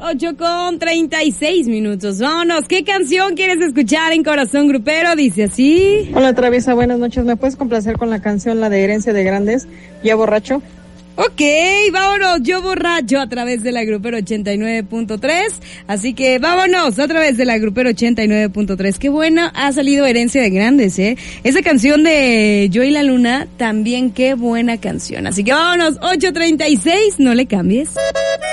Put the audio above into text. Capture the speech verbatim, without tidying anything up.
ocho con treinta y seis minutos. Vámonos. ¿Qué canción quieres escuchar en Corazón Grupero? Dice así. Hola, Traviesa, buenas noches. ¿Me puedes complacer con la canción, la de Herencia de Grandes, Ya Borracho? Ok, vámonos, Yo Borracho a través de la Grupero ochenta y nueve punto tres. Así que vámonos a través de la Grupero ochenta y nueve punto tres. Qué buena ha salido Herencia de Grandes, ¿eh? Esa canción de Yo y la Luna, también qué buena canción. Así que vámonos, ocho treinta y seis, no le cambies.